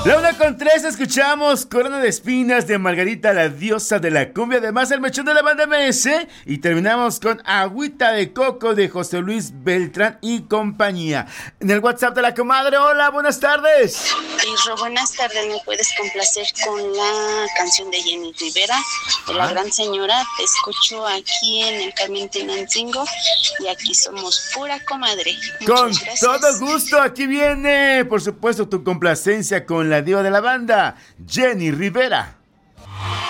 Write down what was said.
La 1:03 escuchamos Corona de Espinas de Margarita, la diosa de la cumbia, además el mechón de la banda MS, y terminamos con Agüita de Coco de José Luis Beltrán y compañía. En el WhatsApp de la comadre, hola, buenas tardes. Isro, buenas tardes, ¿me puedes complacer con la canción de Jenny Rivera, de La Gran Señora? Te escucho aquí en el Carmen Tenancingo y aquí somos pura comadre. Con todo gusto, aquí viene, por supuesto, tu complacencia con la diva de la banda, Jenny Rivera.